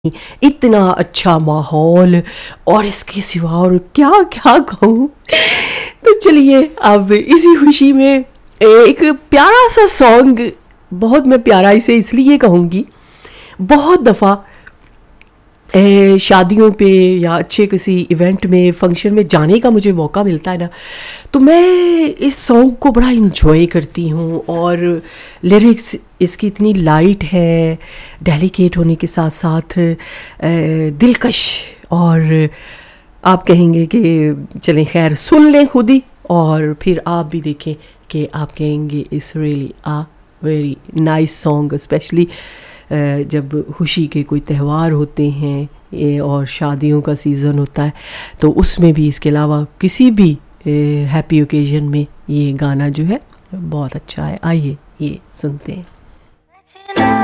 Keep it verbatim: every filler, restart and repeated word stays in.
इतना अच्छा माहौल और इसके सिवा और क्या क्या कहूँ। तो चलिए अब इसी खुशी में एक प्यारा सा सॉन्ग, बहुत मैं प्यारा इसे इसलिए कहूँगी, बहुत दफ़ा ए, शादियों पे या अच्छे किसी इवेंट में फंक्शन में जाने का मुझे मौका मिलता है ना, तो मैं इस सॉन्ग को बड़ा इन्जॉय करती हूँ। और लिरिक्स इसकी इतनी लाइट है, डेलिकेट होने के साथ साथ ए, दिलकश, और आप कहेंगे कि चलें खैर सुन लें खुद ही और फिर आप भी देखें कि आप कहेंगे it's really uh very nice song. Specially जब खुशी के कोई त्यौहार होते हैं ये और शादियों का सीज़न होता है, तो उसमें भी इसके अलावा किसी भी हैप्पी ओकेजन में ये गाना जो है बहुत अच्छा है। आइए ये सुनते हैं।